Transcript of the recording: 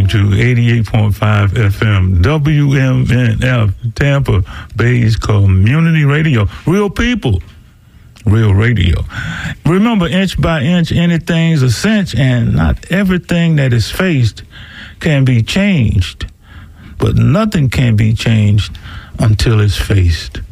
to 88.5 FM, WMNF, Tampa Bay's Community Radio. Real people, real radio. Remember, inch by inch, anything's a cinch, and not everything that is faced can be changed. But nothing can be changed until it's faced.